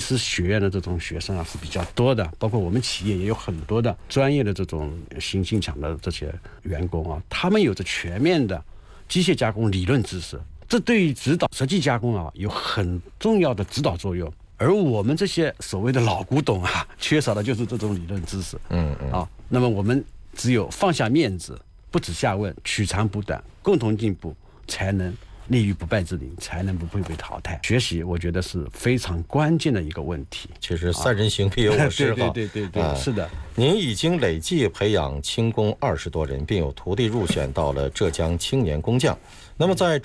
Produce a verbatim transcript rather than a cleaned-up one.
师学院的这种学生啊是比较多的，包括我们企业也有很多的专业的这种新进厂的这些员工啊，他们有着全面的机械加工理论知识，这对于指导设计加工啊有很重要的指导作用。而我们这些所谓的老古董啊，缺少的就是这种理论知识。 嗯嗯啊，那么我们只有放下面子，不耻下问，取长补短，共同进步，才能立于不败之林，才能不会被淘汰。学习我觉得是非常关键的一个问题。 其实三人行必有我师哈。 对对对对对、啊，是的。 您已经累计培养轻工二十多人，并有徒弟入选到了浙江青年工匠。那么在